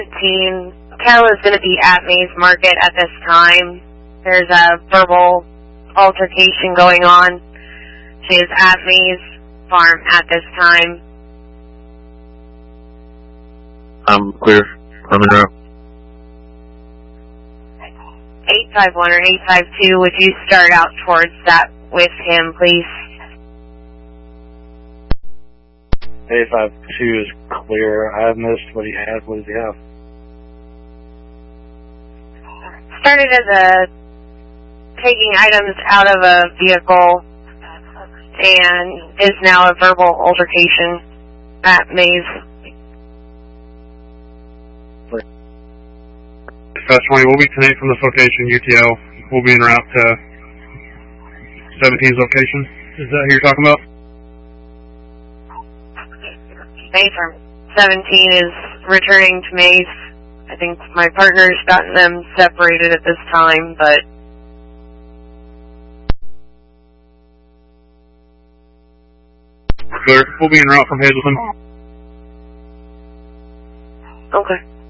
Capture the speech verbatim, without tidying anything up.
seventeen, Carla's going to be at Mays Market at this time. There's a verbal altercation going on. She is at Mays Farm at this time. I'm clear. I'm en route. eight five one or eight five two, would you start out towards that with him, please? eight five two is clear. I missed what he had. What does he have? Started as a taking items out of a vehicle and is now a verbal altercation at Mays. Dispatch twenty, we'll be ten eight from this location, U T L. We'll be en route to seventeen's location. Is that who you're talking about? Mays Farm. seventeen is returning to Mays. I think my partner's gotten them separated at this time, but Clear. We'll be en route from Hazleton. okay.